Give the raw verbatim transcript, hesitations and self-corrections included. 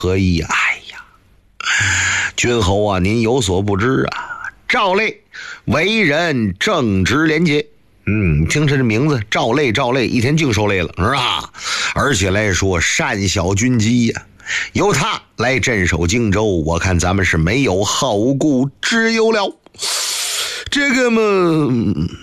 何意呀？哎呀，君侯啊，您有所不知啊，赵累为人正直廉洁。嗯，听这名字赵累，赵累一天净受累了，是吧？而且来说善晓军机呀、啊，由他来镇守荆州，我看咱们是没有后顾之忧了。这个嘛。